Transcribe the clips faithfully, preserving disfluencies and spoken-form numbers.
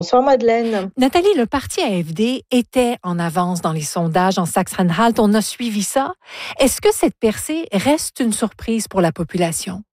Bonsoir Madeleine. Nathalie, le parti A F D était en avance dans les sondages en Saxe-Anhalt. On a suivi ça. Est-ce que cette percée reste une surprise pour la population?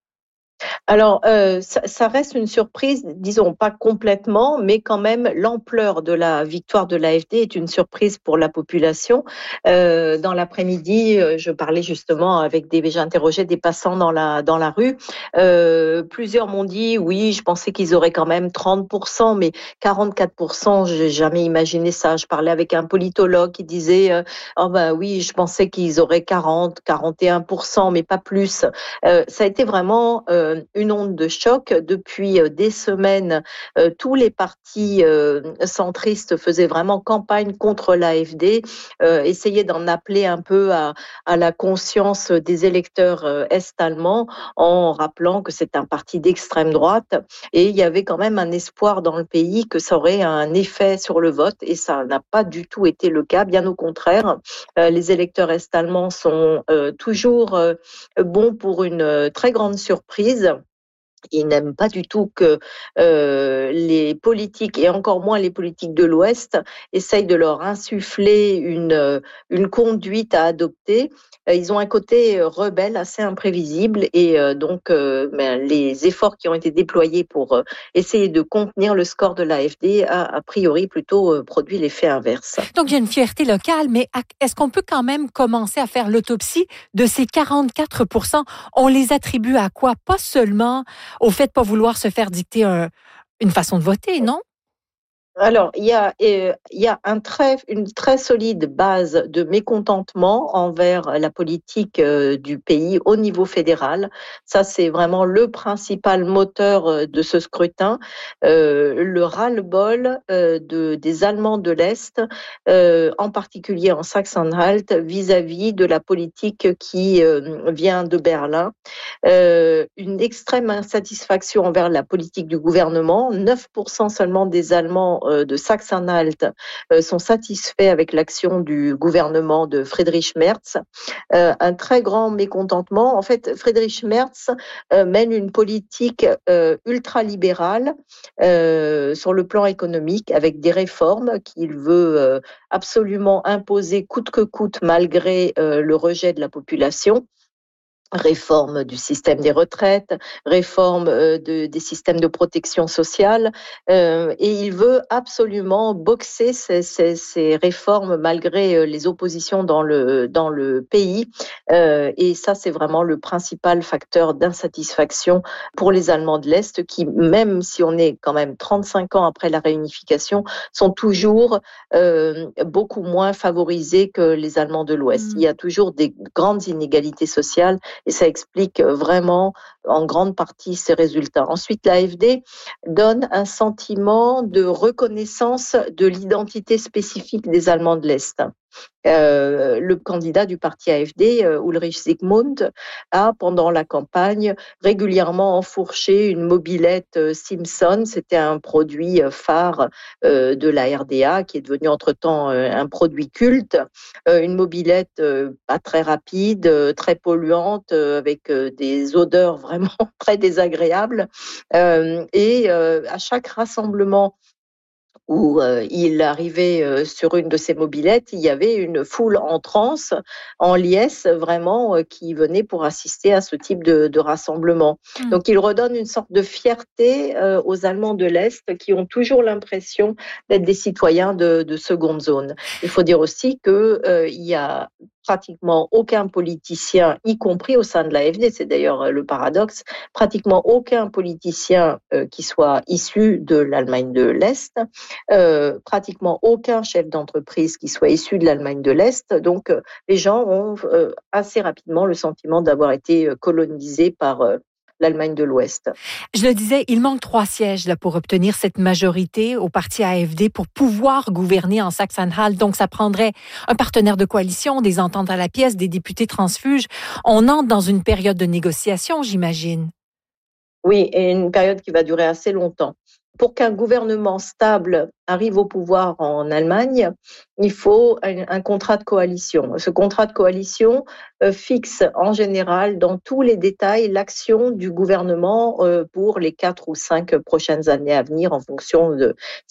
Alors, euh, ça, ça reste une surprise, disons pas complètement, mais quand même l'ampleur de la victoire de l'A F D est une surprise pour la population. Euh, dans l'après-midi, euh, je parlais justement avec des, j'interrogeais des passants dans la dans la rue. Euh, plusieurs m'ont dit oui, je pensais qu'ils auraient quand même trente pour cent, mais quarante-quatre pour cent, j'ai jamais imaginé ça. Je parlais avec un politologue qui disait euh, oh ben oui, je pensais qu'ils auraient quarante, quarante et un pour cent, mais pas plus. Euh, ça a été vraiment euh, une onde de choc. Depuis euh, des semaines, euh, tous les partis euh, centristes faisaient vraiment campagne contre l'A F D, euh, essayaient d'en appeler un peu à, à la conscience des électeurs euh, est-allemands en rappelant que c'est un parti d'extrême droite, et il y avait quand même un espoir dans le pays que ça aurait un effet sur le vote, et ça n'a pas du tout été le cas, bien au contraire. Euh, les électeurs est-allemands sont euh, toujours euh, bons pour une euh, très grande surprise. Ils n'aiment pas du tout que euh, les politiques, et encore moins les politiques de l'Ouest, essayent de leur insuffler une, une conduite à adopter. Euh, ils ont un côté rebelle assez imprévisible, et euh, donc euh, ben, les efforts qui ont été déployés pour euh, essayer de contenir le score de l'A F D a a priori plutôt euh, produit l'effet inverse. Donc, il y a une fierté locale, mais est-ce qu'on peut quand même commencer à faire l'autopsie de ces quarante-quatre pour cent? On les attribue à quoi? Pas seulement au fait de pas vouloir se faire dicter un- une façon de voter, non? Alors, il y a, euh, il y a un très, une très solide base de mécontentement envers la politique euh, du pays au niveau fédéral. Ça, c'est vraiment le principal moteur euh, de ce scrutin. Euh, le ras-le-bol euh, de, des Allemands de l'Est, euh, en particulier en Saxe-Anhalt, vis-à-vis de la politique qui euh, vient de Berlin. Euh, une extrême insatisfaction envers la politique du gouvernement. neuf pour cent seulement des Allemands euh, de Saxe-Anhalt euh, sont satisfaits avec l'action du gouvernement de Friedrich Merz. Euh, un très grand mécontentement. En fait, Friedrich Merz euh, mène une politique euh, ultralibérale euh, sur le plan économique, avec des réformes qu'il veut euh, absolument imposer coûte que coûte, malgré euh, le rejet de la population. Réforme du système des retraites, réforme euh, de, des systèmes de protection sociale, euh, et il veut absolument boxer ces, ces, ces réformes malgré euh, les oppositions dans le, dans le pays, euh, et ça c'est vraiment le principal facteur d'insatisfaction pour les Allemands de l'Est, qui, même si on est quand même trente-cinq ans après la réunification, sont toujours euh, beaucoup moins favorisés que les Allemands de l'Ouest. Hmm. Il y a toujours des grandes inégalités sociales, et ça explique vraiment en grande partie ces résultats. Ensuite, l'A F D donne un sentiment de reconnaissance de l'identité spécifique des Allemands de l'Est. Euh, le candidat du parti A F D, euh, Ulrich Sigmund, a, pendant la campagne, régulièrement enfourché une mobilette euh, Simpson. C'était un produit euh, phare euh, de la R D A, qui est devenu entre-temps euh, un produit culte. Euh, une mobilette euh, pas très rapide, euh, très polluante, euh, avec euh, des odeurs vraiment très désagréables. Euh, et euh, à chaque rassemblement où euh, il arrivait euh, sur une de ces mobylettes, il y avait une foule en transe, en liesse, vraiment, euh, qui venait pour assister à ce type de, de rassemblement. Hmm. Donc, il redonne une sorte de fierté euh, aux Allemands de l'Est, qui ont toujours l'impression d'être des citoyens de, de seconde zone. Il faut dire aussi qu'il euh, y a pratiquement aucun politicien, y compris au sein de l'A F D, c'est d'ailleurs le paradoxe, pratiquement aucun politicien euh, qui soit issu de l'Allemagne de l'Est, euh, pratiquement aucun chef d'entreprise qui soit issu de l'Allemagne de l'Est. Donc, euh, les gens ont euh, assez rapidement le sentiment d'avoir été colonisés par euh, l'Allemagne de l'Ouest. Je le disais, il manque trois sièges là, pour obtenir cette majorité au parti A F D pour pouvoir gouverner en Saxe-Anhalt. Donc, ça prendrait un partenaire de coalition, des ententes à la pièce, des députés transfuges. On entre dans une période de négociation, j'imagine. Oui, et une période qui va durer assez longtemps. Pour qu'un gouvernement stable arrive au pouvoir en Allemagne, il faut un, un contrat de coalition. Ce contrat de coalition euh, fixe en général dans tous les détails l'action du gouvernement euh, pour les quatre ou cinq prochaines années à venir, en fonction de